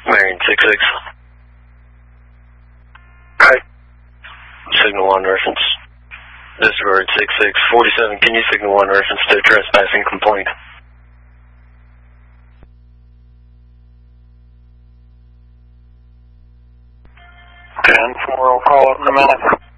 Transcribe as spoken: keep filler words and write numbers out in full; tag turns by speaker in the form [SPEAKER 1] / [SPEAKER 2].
[SPEAKER 1] Marion six six. Alright. Signal one reference. Disregard six six forty-seven. Can you signal one reference to trespassing complaint?
[SPEAKER 2] ten four, I'll call it in a minute.